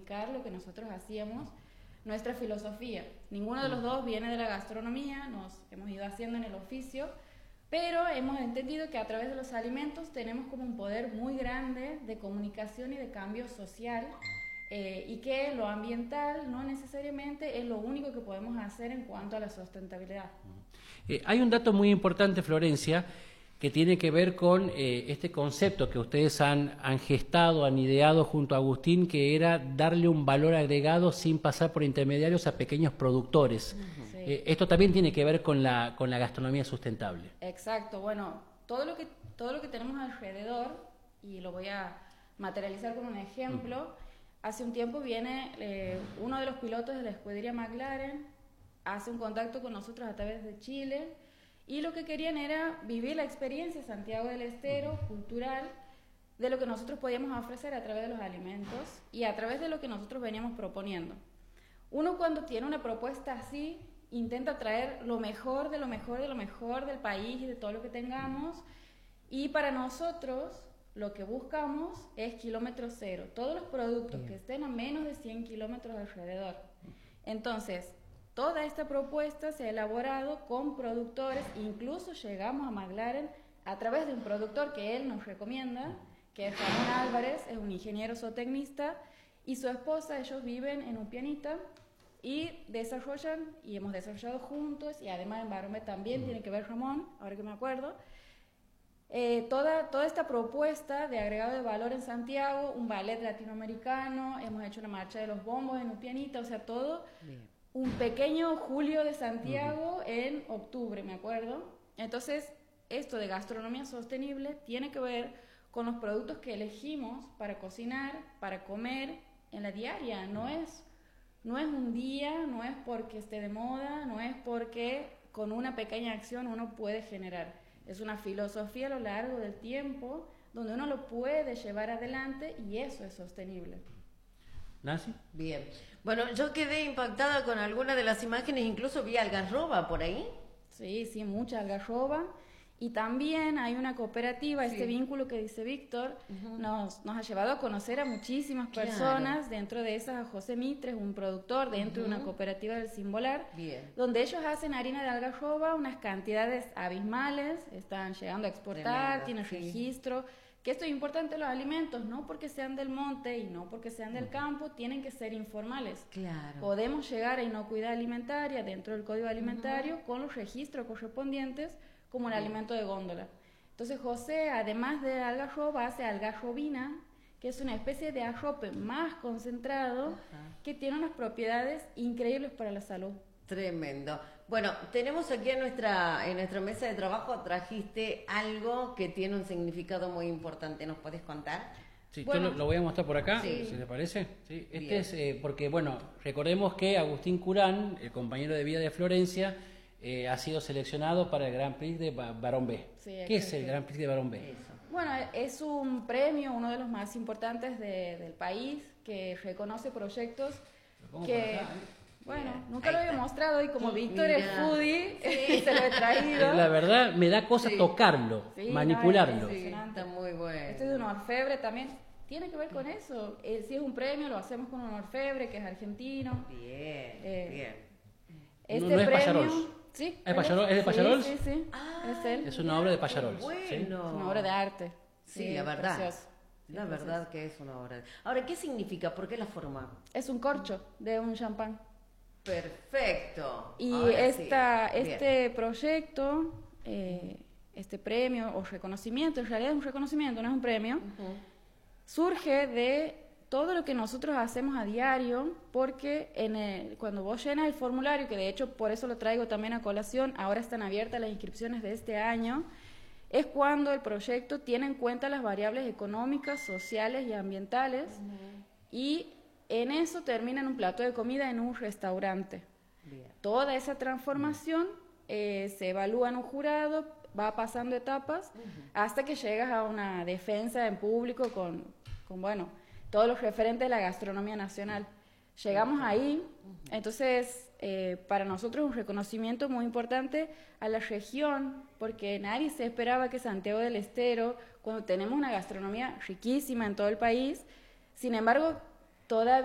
comunicar lo que nosotros hacíamos, nuestra filosofía. Ninguno de los dos viene de la gastronomía, nos hemos ido haciendo en el oficio, pero hemos entendido que a través de los alimentos tenemos como un poder muy grande de comunicación y de cambio social, y que lo ambiental no necesariamente es lo único que podemos hacer en cuanto a la sustentabilidad. Hay un dato muy importante, Florencia, que tiene que ver con este concepto que ustedes han gestado, han ideado junto a Agustín, que era darle un valor agregado sin pasar por intermediarios a pequeños productores. Sí. Esto también tiene que ver con la gastronomía sustentable. Exacto, bueno, todo lo que tenemos alrededor, y lo voy a materializar con un ejemplo. Hace un tiempo viene uno de los pilotos de la escudería McLaren, hace un contacto con nosotros a través de Chile, y lo que querían era vivir la experiencia Santiago del Estero, cultural, de lo que nosotros podíamos ofrecer a través de los alimentos y a través de lo que nosotros veníamos proponiendo. Uno cuando tiene una propuesta así, intenta traer lo mejor de lo mejor de lo mejor del país y de todo lo que tengamos, y para nosotros lo que buscamos es kilómetro cero, todos los productos que estén a menos de 100 kilómetros alrededor. Entonces, toda esta propuesta se ha elaborado con productores, incluso llegamos a McLaren a través de un productor que él nos recomienda, que es Ramón Álvarez, es un ingeniero zootecnista, y su esposa, ellos viven en Upianita y desarrollan, y hemos desarrollado juntos, y además en Baromé también tiene que ver Ramón, ahora que me acuerdo, toda esta propuesta de agregado de valor en Santiago, un ballet latinoamericano, hemos hecho una marcha de los bombos en Upianita, o sea, todo... Bien. Un pequeño Julio de Santiago en octubre, me acuerdo. Entonces, esto de gastronomía sostenible tiene que ver con los productos que elegimos para cocinar, para comer en la diaria. No es un día, no es porque esté de moda, no es porque con una pequeña acción uno puede generar. Es una filosofía a lo largo del tiempo donde uno lo puede llevar adelante y eso es sostenible. ¿Nancy? Bien. Bueno, yo quedé impactada con algunas de las imágenes, incluso vi algarroba por ahí. Sí, mucha algarroba. Y también hay una cooperativa, este vínculo que dice Víctor, nos ha llevado a conocer a muchísimas personas, dentro de esas a José Mitres, un productor dentro de una cooperativa del Cimbolar, donde ellos hacen harina de algarroba, unas cantidades abismales, están llegando a exportar, tienen registro. Que esto es importante, los alimentos, no porque sean del monte y no porque sean del campo, tienen que ser informales. Claro. Podemos llegar a inocuidad alimentaria dentro del código alimentario con los registros correspondientes como el alimento de góndola. Entonces José, además de algarroba, hace algarrobina, que es una especie de arrope más concentrado que tiene unas propiedades increíbles para la salud. Tremendo. Bueno, tenemos aquí en nuestra mesa de trabajo, trajiste algo que tiene un significado muy importante. ¿Nos podés contar? Sí, bueno, yo lo voy a mostrar por acá, si te parece. Sí, este es porque, bueno, recordemos que Agustín Curán, el compañero de vida de Florencia, ha sido seleccionado para el Grand Prix de Barón B. Sí, ¿qué es el Grand Prix de Barón B? Eso. Bueno, es un premio, uno de los más importantes del país, que reconoce proyectos que... Bueno, nunca lo había mostrado y como Víctor es foodie, se lo he traído. La verdad, me da cosa tocarlo, manipularlo. Está muy bueno. Este es de un orfebre también. Tiene que ver con eso. Si es un premio, lo hacemos con un orfebre que es argentino. Bien. Este no es premio... Pallarols. Sí. ¿Es de Pallarols? Sí. Es él. Es una obra de Pallarols. Bueno. Es una obra de arte. Sí, la verdad. Precioso. La verdad que es una obra. Ahora, ¿qué significa? ¿Por qué la forma? Es un corcho de un champán. Perfecto. Y este proyecto, este premio o reconocimiento, en realidad es un reconocimiento, no es un premio, surge de todo lo que nosotros hacemos a diario, porque cuando vos llenas el formulario, que de hecho por eso lo traigo también a colación, ahora están abiertas las inscripciones de este año, es cuando el proyecto tiene en cuenta las variables económicas, sociales y ambientales, y en eso termina en un plato de comida en un restaurante. Bien. Toda esa transformación se evalúa en un jurado, va pasando etapas, hasta que llegas a una defensa en público con todos los referentes de la gastronomía nacional. Llegamos ahí, entonces para nosotros es un reconocimiento muy importante a la región, porque nadie se esperaba que Santiago del Estero, cuando tenemos una gastronomía riquísima en todo el país, sin embargo, todavía